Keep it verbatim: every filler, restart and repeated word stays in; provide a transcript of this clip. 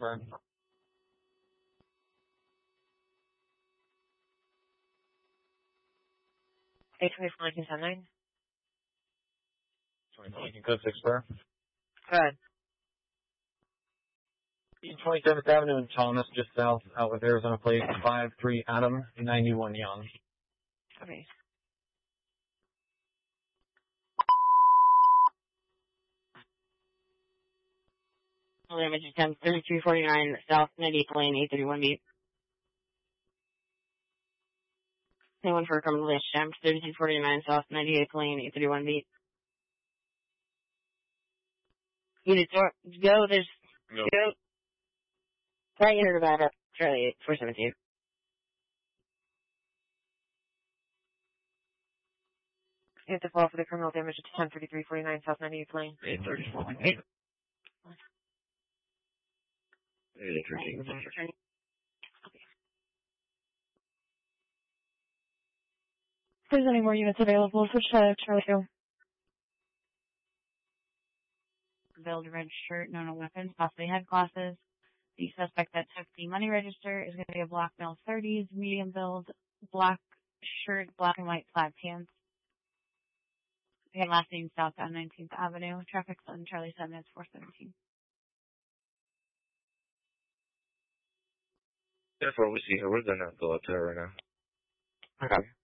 burn. eight twenty-four, nineteen seventy-nine. twenty-four, code six, burn. Go ahead. twenty-seventh Avenue in Thomas, just south, out with Arizona Plate, five three Adam, ninety-one Young. Okay. Damage is ten thirty-three forty-nine South ninety-eighth Lane, eight thirty-one beat. Anyone for a criminal damage attempt, thirty-three forty-nine South ninety-eighth Lane, eight thirty-one beat. Unit door, go, there's, No. go. Right unit of backup, Charlie eight, four seventeen. You have to fall for the criminal damage at ten thirty-three forty-nine South ninety-eighth Lane. eight thirty-four, eight. eight thirteen. If there's any more units available, switch to Charlie two. Build red shirt, no no weapons, possibly head glasses. The suspect that took the money register is going to be a black male thirties, medium build, black shirt, black and white plaid pants. Again, last name southbound nineteenth Avenue. Traffic's on Charlie seven, it's four seventeen. Therefore, we see her. We're going to go up to her right now. Okay.